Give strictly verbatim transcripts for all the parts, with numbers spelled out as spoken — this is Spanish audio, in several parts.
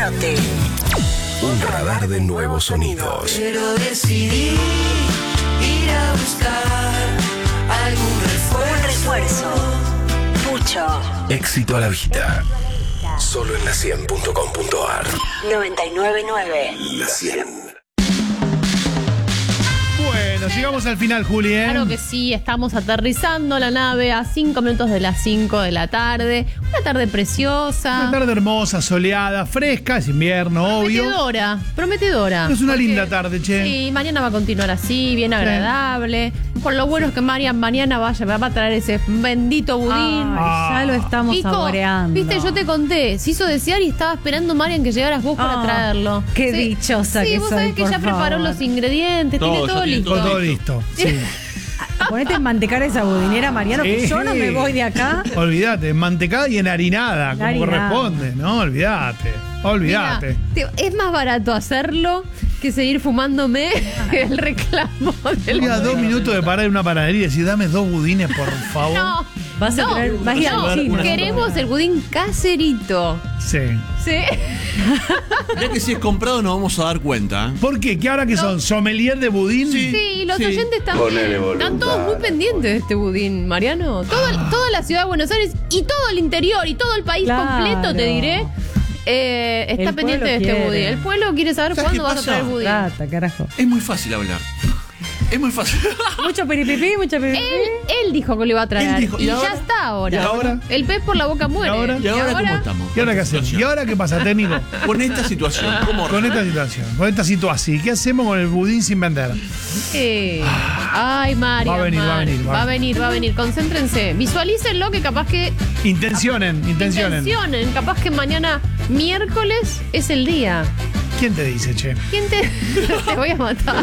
Perotti. Un radar de nuevos sonidos. Pero decidí ir a buscar algún refuerzo. Un refuerzo. Pucho. Éxito a la vista. Solo en la cien punto com punto ar. noventa y nueve punto nueve. La cien. Bueno, llegamos al final, Juli, ¿eh? Claro que sí, estamos aterrizando la nave a cinco minutos de las cinco de la tarde. Una tarde preciosa. Una tarde hermosa, soleada, fresca, es invierno, obvio. Prometedora, prometedora. Es una Porque- linda tarde, che. Sí, mañana va a continuar así, bien agradable. Por lo bueno es que Marian mañana vaya, va a traer ese bendito budín. Ah. Ay, ya lo estamos Nico, saboreando. viste, yo te conté, se hizo desear y estaba esperando Marian que llegaras vos para Ah, traerlo. qué Sí. dichosa sí, que vos soy, sabés que por ya preparó favor. los ingredientes, Todo, tiene ya todo tiene listo. Todo listo, sí. Ponete en mantecar esa budinera, Mariano, que Sí. yo no me voy de acá. Olvídate, mantecada y enharinada, como Enharinada. corresponde, ¿no? Olvídate, olvídate. Mira, te- es más barato hacerlo que seguir fumándome el reclamo del Mira, dos minutos de parar en una panadería y decir, dame dos budines, por favor. No, Vas a no, traer- vas a ir al no, chino. queremos el budín caserito. Sí. ¿Sí? Ya que si es comprado nos vamos a dar cuenta. ¿eh? ¿Por qué? ¿Qué ahora que son? ¿Sommelier de budín? Sí. Sí, los Sí. oyentes también. Están todos muy pendientes de este budín, Mariano. Todo- Toda la ciudad de Buenos Aires y todo el interior y todo el país Claro. completo, te diré, eh, está El pendiente de pueblo este quiere. budín. El pueblo quiere saber ¿Sabes cuándo qué vas a traer pasa? budín. Plata, carajo. Es muy fácil hablar. Es muy fácil. Mucho piripipí, mucho piripipí. Él, él dijo que lo iba a traer. Él dijo, y ¿y ya ahora? está ahora. ¿Y ahora? El pez por la boca muere. ¿Y ahora? ¿Y ahora cómo estamos? ¿Y ahora qué hacemos? ¿Y ahora qué pasa, técnico? Con esta situación, ¿cómo? Con esta situación, con esta situación. ¿Qué hacemos con el budín sin vender? Eh, Ay, María. Va a venir, va a venir, va a Va a venir, va a venir. Concéntrense. Visualícenlo que capaz que. Intencionen, intencionen. Intencionen. Capaz que mañana, miércoles, es el día. ¿Quién te dice, che? ¿Quién te.? Te voy a matar.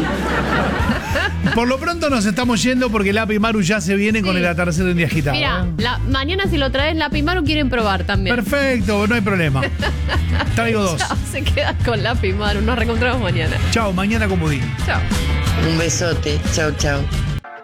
Por lo pronto nos estamos yendo porque el Api Maru ya se viene con Sí. el atardecer en día agitado. Mira, ¿eh? la, mañana si lo traes la Pimaru quieren probar también. Perfecto, no hay problema. Traigo dos. Chao, se queda con la Pimaru. Nos reencontramos mañana. Chao, mañana con budín. Chao. Un besote. Chau, chau.